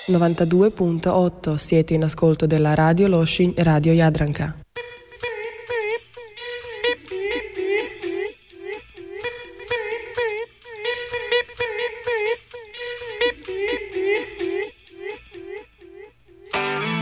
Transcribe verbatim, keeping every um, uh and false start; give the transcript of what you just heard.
novantadue punto otto, siete in ascolto della Radio Lošinj, Radio Jadranka.